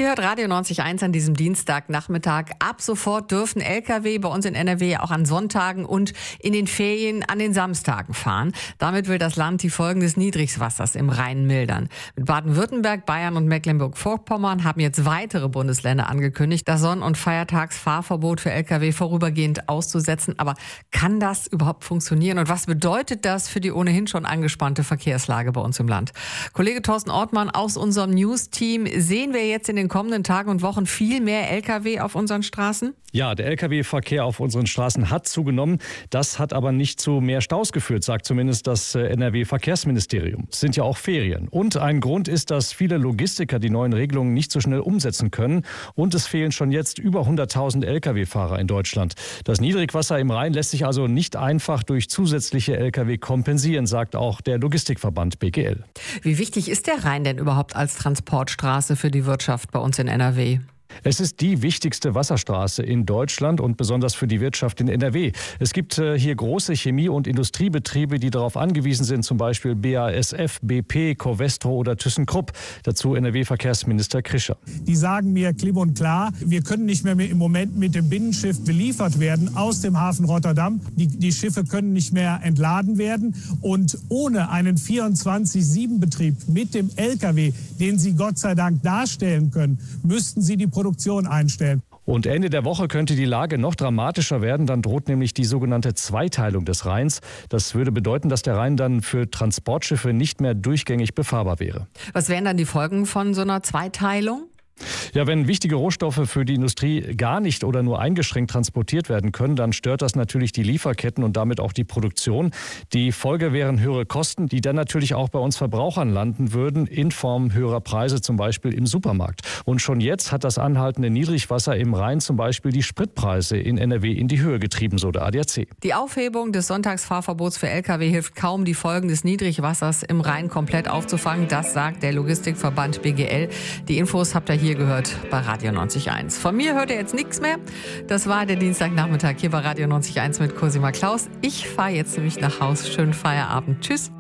Ihr hört Radio 90.1 an diesem Dienstagnachmittag. Ab sofort dürfen Lkw bei uns in NRW auch an Sonntagen und in den Ferien an den Samstagen fahren. Damit will das Land die Folgen des Niedrigwassers im Rhein mildern. Mit Baden-Württemberg, Bayern und Mecklenburg-Vorpommern haben jetzt weitere Bundesländer angekündigt, das Sonn- und Feiertagsfahrverbot für Lkw vorübergehend auszusetzen. Aber kann das überhaupt funktionieren? Und was bedeutet das für die ohnehin schon angespannte Verkehrslage bei uns im Land? Kollege Thorsten Ortmann aus unserem News-Team, sehen wir jetzt in den kommenden Tagen und Wochen viel mehr Lkw auf unseren Straßen? Ja, der Lkw-Verkehr auf unseren Straßen hat zugenommen. Das hat aber nicht zu mehr Staus geführt, sagt zumindest das NRW-Verkehrsministerium. Es sind ja auch Ferien. Und ein Grund ist, dass viele Logistiker die neuen Regelungen nicht so schnell umsetzen können. Und es fehlen schon jetzt über 100.000 Lkw-Fahrer in Deutschland. Das Niedrigwasser im Rhein lässt sich also nicht einfach durch zusätzliche Lkw kompensieren, sagt auch der Logistikverband BGL. Wie wichtig ist der Rhein denn überhaupt als Transportstraße für die Wirtschaft bei uns in NRW? Es ist die wichtigste Wasserstraße in Deutschland und besonders für die Wirtschaft in NRW. Es gibt hier große Chemie- und Industriebetriebe, die darauf angewiesen sind, zum Beispiel BASF, BP, Covestro oder ThyssenKrupp. Dazu NRW-Verkehrsminister Krischer. Die sagen mir klipp und klar, wir können nicht mehr im Moment mit dem Binnenschiff beliefert werden aus dem Hafen Rotterdam. Die Schiffe können nicht mehr entladen werden. Und ohne einen 24/7-Betrieb mit dem Lkw, den sie Gott sei Dank darstellen können, müssten sie die Produktion einstellen. Und Ende der Woche könnte die Lage noch dramatischer werden. Dann droht nämlich die sogenannte Zweiteilung des Rheins. Das würde bedeuten, dass der Rhein dann für Transportschiffe nicht mehr durchgängig befahrbar wäre. Was wären dann die Folgen von so einer Zweiteilung? Ja, wenn wichtige Rohstoffe für die Industrie gar nicht oder nur eingeschränkt transportiert werden können, dann stört das natürlich die Lieferketten und damit auch die Produktion. Die Folge wären höhere Kosten, die dann natürlich auch bei uns Verbrauchern landen würden, in Form höherer Preise, zum Beispiel im Supermarkt. Und schon jetzt hat das anhaltende Niedrigwasser im Rhein zum Beispiel die Spritpreise in NRW in die Höhe getrieben, so der ADAC. Die Aufhebung des Sonntagsfahrverbots für Lkw hilft kaum, die Folgen des Niedrigwassers im Rhein komplett aufzufangen. Das sagt der Logistikverband BGL. Die Infos habt ihr hier gehört bei Radio 90.1. Von mir hört ihr jetzt nichts mehr. Das war der Dienstagnachmittag hier bei Radio 90.1 mit Cosima Klaus. Ich fahre jetzt nämlich nach Haus. Schönen Feierabend. Tschüss.